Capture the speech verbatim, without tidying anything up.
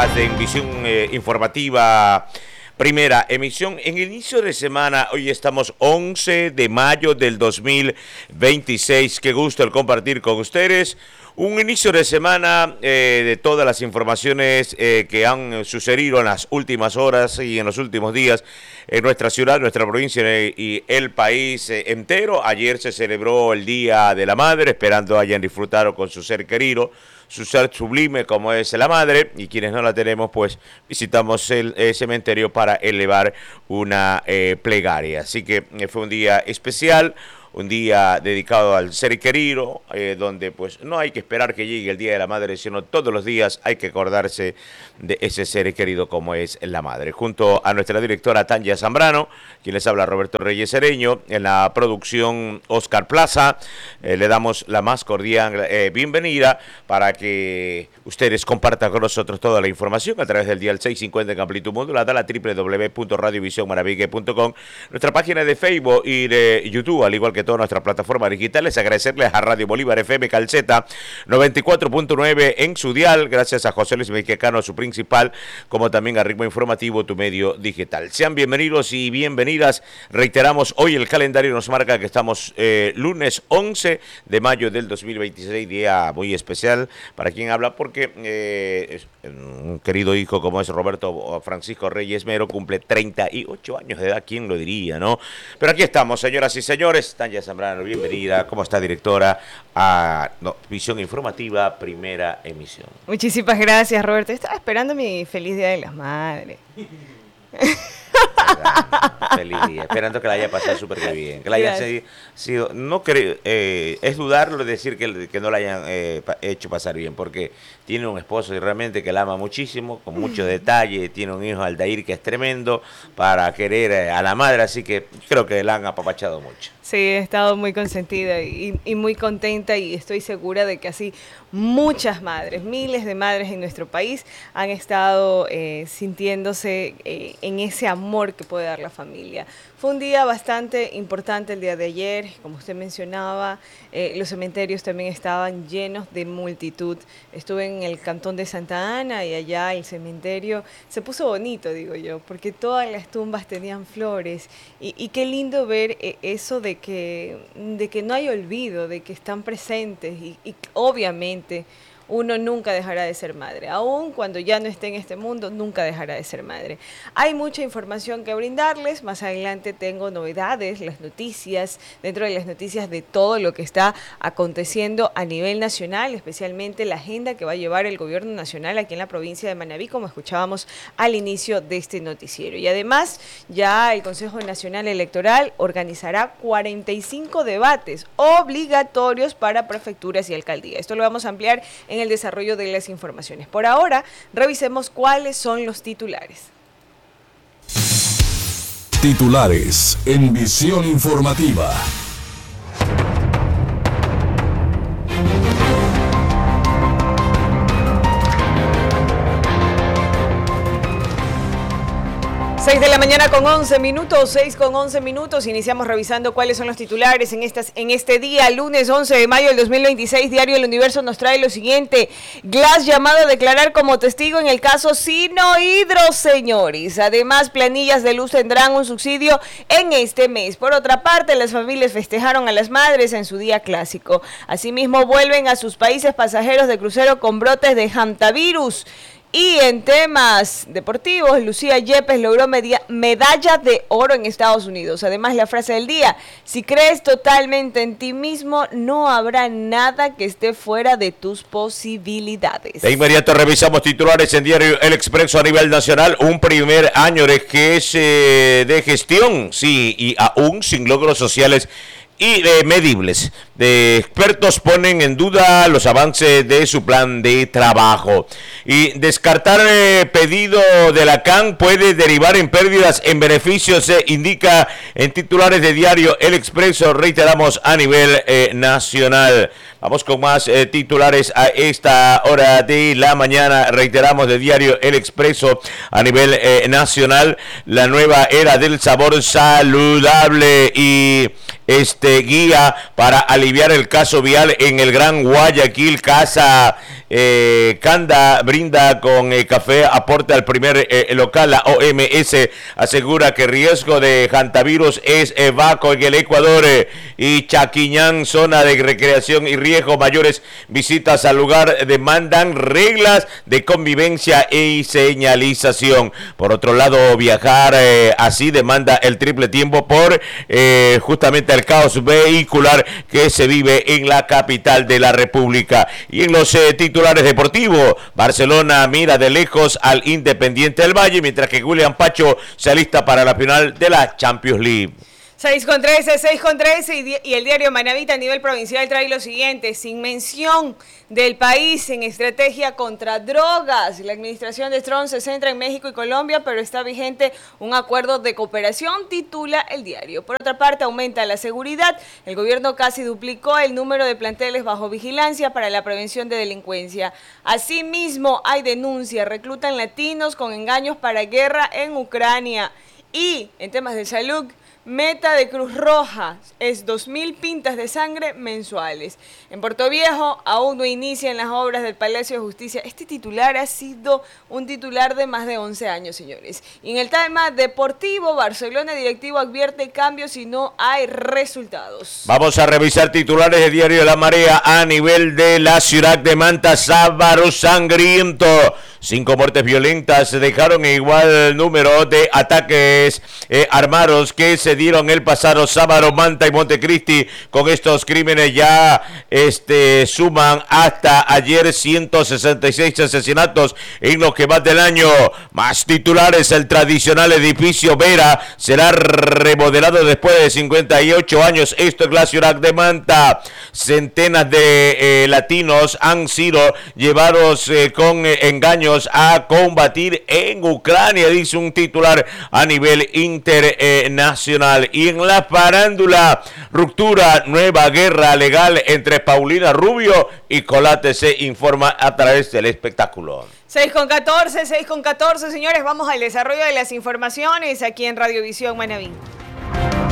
más de Visión eh, Informativa, primera emisión. En el inicio de semana, hoy estamos once de mayo del dos mil veintiséis. Qué gusto el compartir con ustedes. Un inicio de semana eh, de todas las informaciones eh, que han sucedido en las últimas horas y en los últimos días en nuestra ciudad, nuestra provincia y el país eh, entero. Ayer se celebró el Día de la Madre, esperando hayan disfrutado con su ser querido, su ser sublime como es la madre, y quienes no la tenemos, pues visitamos el, el cementerio para elevar una eh, plegaria. Así que eh, fue un día especial, un día dedicado al ser querido, eh, donde pues no hay que esperar que llegue el Día de la Madre, sino todos los días hay que acordarse de ese ser querido como es la madre. Junto a nuestra directora Tanya Zambrano, quien les habla Roberto Reyes Cereño, en la producción Oscar Plaza, eh, le damos la más cordial eh, bienvenida para que ustedes compartan con nosotros toda la información a través del dial seiscientos cincuenta en amplitud modulada, la doble u doble u doble u punto radio visión maravigue punto com, nuestra página de Facebook y de YouTube, al igual que todas nuestras plataformas digitales. Agradecerles a Radio Bolívar F M Calceta noventa y cuatro punto nueve en su dial, gracias a José Luis Mexicano, su principal, como también a Ritmo Informativo, tu medio digital. Sean bienvenidos y bienvenidas. Reiteramos, hoy el calendario nos marca que estamos eh, lunes once de mayo del dos mil veintiséis, día muy especial para quien habla, porque eh, un querido hijo como es Roberto Francisco Reyes Mero cumple treinta y ocho años de edad, ¿quién lo diría, no? Pero aquí estamos, señoras y señores. Tanya Zambrano, bienvenida. ¿Cómo está, directora? A no, Visión Informativa, primera emisión. Muchísimas gracias, Roberto. Estaba esperando mi feliz Día de las Madres. Feliz día, esperando que la haya pasado súper bien, que la haya sido, no creo, eh, es dudarlo decir que, que no la hayan eh, hecho pasar bien, porque tiene un esposo y realmente que la ama muchísimo, con mucho detalle, tiene un hijo Aldair que es tremendo para querer a la madre, así que creo que la han apapachado mucho. Sí, he estado muy consentida y, y muy contenta, y estoy segura de que así muchas madres, miles de madres en nuestro país han estado eh, sintiéndose eh, en ese amor que puede dar la familia. Fue un día bastante importante el día de ayer, como usted mencionaba, eh, los cementerios también estaban llenos de multitud. Estuve en el cantón de Santa Ana y allá el cementerio se puso bonito, digo yo, porque todas las tumbas tenían flores y, y qué lindo ver eh, eso de que, de que no hay olvido, de que están presentes y, y obviamente uno nunca dejará de ser madre, aun cuando ya no esté en este mundo, nunca dejará de ser madre. Hay mucha información que brindarles, más adelante tengo novedades, las noticias, dentro de las noticias de todo lo que está aconteciendo a nivel nacional, especialmente la agenda que va a llevar el gobierno nacional aquí en la provincia de Manabí, como escuchábamos al inicio de este noticiero. Y además, ya el Consejo Nacional Electoral organizará cuarenta y cinco debates obligatorios para prefecturas y alcaldías. Esto lo vamos a ampliar en el desarrollo de las informaciones. Por ahora, revisemos cuáles son los titulares. Titulares en Visión Informativa. seis de la mañana con once minutos, seis con once minutos, iniciamos revisando cuáles son los titulares en, estas, en este día, lunes once de mayo del dos mil veintiséis. Diario El Universo nos trae lo siguiente: Glass llamado a declarar como testigo en el caso Sinohydro, señores. Además, planillas de luz tendrán un subsidio en este mes. Por otra parte, las familias festejaron a las madres en su día clásico. Asimismo, vuelven a sus países pasajeros de crucero con brotes de hantavirus. Y en temas deportivos, Lucía Yepes logró media, medalla de oro en Estados Unidos. Además, la frase del día: si crees totalmente en ti mismo, no habrá nada que esté fuera de tus posibilidades. De inmediato revisamos titulares en Diario El Expreso a nivel nacional. Un primer año de, que es, eh, de gestión, sí, y aún sin logros sociales y eh, medibles. De expertos ponen en duda los avances de su plan de trabajo. Y descartar eh, pedido de la C A N puede derivar en pérdidas en beneficios, se indica en titulares de Diario El Expreso, reiteramos, a nivel eh, nacional. Vamos con más eh, titulares a esta hora de la mañana. Reiteramos de Diario El Expreso a nivel eh, nacional. La nueva era del sabor saludable y este guía para alimentar aliviar el caso vial en el Gran Guayaquil. Casa eh, Canda brinda con eh, café aporte al primer eh, local. La O M S asegura que riesgo de hantavirus es eh, bajo en el Ecuador. Eh, y Chaquiñán, zona de recreación y riesgo mayores visitas al lugar, demandan reglas de convivencia y señalización. Por otro lado, viajar eh, así demanda el triple tiempo por eh, justamente el caos vehicular que se vive en la capital de la República. Y en los eh, titulares deportivos, Barcelona mira de lejos al Independiente del Valle, mientras que William Pacho se alista para la final de la Champions League. seis con trece, seis con trece y, y el diario Manavita a nivel provincial trae lo siguiente: sin mención del país en estrategia contra drogas. La administración de Trump se centra en México y Colombia, pero está vigente un acuerdo de cooperación, titula el diario. Por otra parte, aumenta la seguridad. El gobierno casi duplicó el número de planteles bajo vigilancia para la prevención de delincuencia. Asimismo, hay denuncia, reclutan latinos con engaños para guerra en Ucrania. Y en temas de salud, meta de Cruz Roja es dos mil pintas de sangre mensuales. En Puerto Viejo aún no inician las obras del Palacio de Justicia. Este titular ha sido un titular de más de once años, señores. Y en el tema deportivo, Barcelona directivo advierte cambios si no hay resultados. Vamos a revisar titulares del diario La Marea a nivel de la ciudad de Manta. Sábado sangriento. Cinco muertes violentas dejaron igual número de ataques eh, armados que se dieron el pasado sábado. Manta y Montecristi con estos crímenes ya este, suman hasta ayer ciento sesenta y seis asesinatos en lo que va del año. Más titulares: el tradicional edificio Vera será remodelado después de cincuenta y ocho años. Esto es la ciudad de Manta. Centenas de eh, latinos han sido llevados eh, con eh, engaños a combatir en Ucrania, dice un titular a nivel internacional. Y en la farándula, ruptura, nueva guerra legal entre Paulina Rubio y Colate, se informa a través del espectáculo. seis con catorce, seis con catorce, señores, vamos al desarrollo de las informaciones aquí en Radiovisión Manabí.